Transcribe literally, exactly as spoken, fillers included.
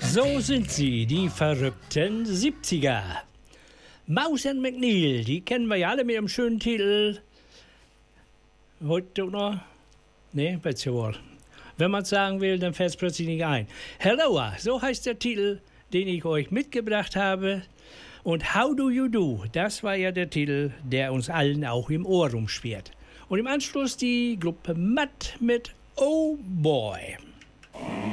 So sind sie, die verrückten siebziger. Mouse and McNeil, die kennen wir ja alle mit dem schönen Titel. Heute noch? Nee, besser wohl. Wenn man es sagen will, dann fällt es plötzlich nicht ein. Helloa, so heißt der Titel, den ich euch mitgebracht habe. Und How Do You Do, das war ja der Titel, der uns allen auch im Ohr rumschwirrt. Und im Anschluss die Gruppe Matt mit Oh Boy.